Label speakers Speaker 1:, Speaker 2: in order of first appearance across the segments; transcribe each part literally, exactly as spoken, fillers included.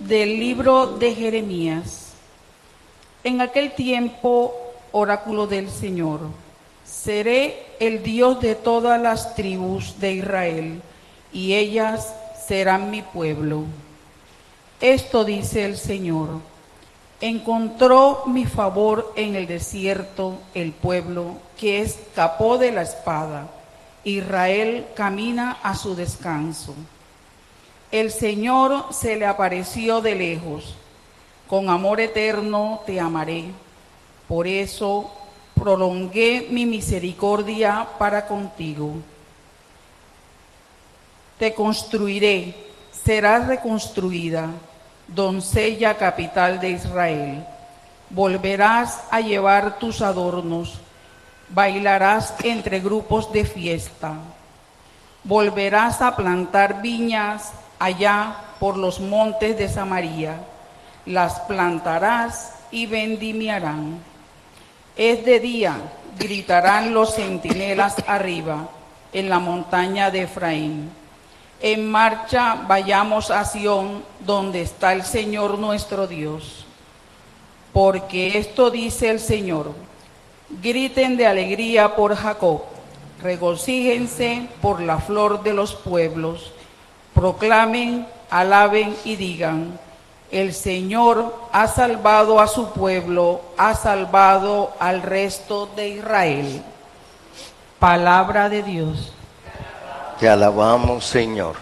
Speaker 1: Del libro de Jeremías. En aquel tiempo, oráculo del Señor, seré el Dios de todas las tribus de Israel, y ellas serán mi pueblo. Esto dice el Señor: encontró mi favor en el desierto el pueblo que escapó de la espada. Israel camina a su descanso. El Señor se le apareció de lejos. Con amor eterno te amaré. Por eso prolongué mi misericordia para contigo. Te construiré, serás reconstruida, doncella capital de Israel. Volverás a llevar tus adornos, bailarás entre grupos de fiesta. Volverás a plantar viñas allá por los montes de Samaria, las plantarás y vendimiarán. Es de día, gritarán los centinelas arriba, en la montaña de Efraín. En marcha vayamos a Sión, donde está el Señor nuestro Dios. Porque esto dice el Señor: griten de alegría por Jacob, regocíjense por la flor de los pueblos. Proclamen, alaben y digan: el Señor ha salvado a su pueblo, ha salvado al resto de Israel. Palabra de Dios.
Speaker 2: Te alabamos, Señor.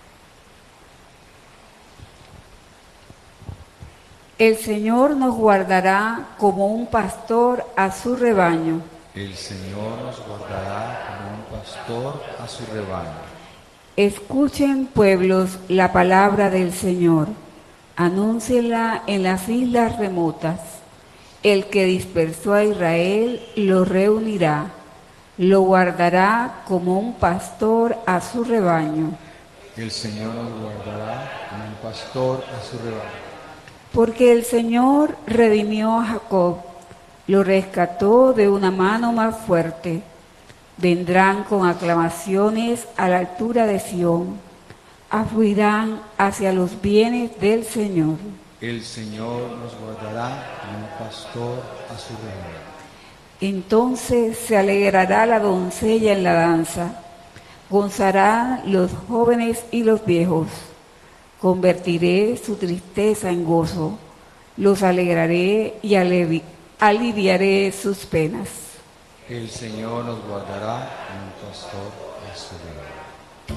Speaker 3: El Señor nos guardará como un pastor a su rebaño.
Speaker 4: El Señor nos guardará como un pastor a su rebaño.
Speaker 3: Escuchen, pueblos, la palabra del Señor. Anúncienla en las islas remotas. El que dispersó a Israel lo reunirá. Lo guardará como un pastor a su rebaño.
Speaker 4: El Señor nos guardará como un pastor a su rebaño.
Speaker 3: Porque el Señor redimió a Jacob, lo rescató de una mano más fuerte. Vendrán con aclamaciones a la altura de Sión, afluirán hacia los bienes del Señor.
Speaker 4: El Señor nos guardará como un pastor a su rebaño.
Speaker 3: Entonces se alegrará la doncella en la danza, gozarán los jóvenes y los viejos. Convertiré su tristeza en gozo, los alegraré y alivi- aliviaré sus penas.
Speaker 4: El Señor nos guardará como un pastor a su rebaño.